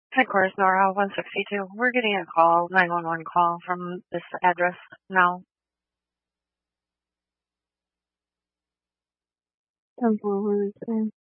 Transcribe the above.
Headquarters, Nora, 162. We're getting a call, 911 call from this address now. 10-4,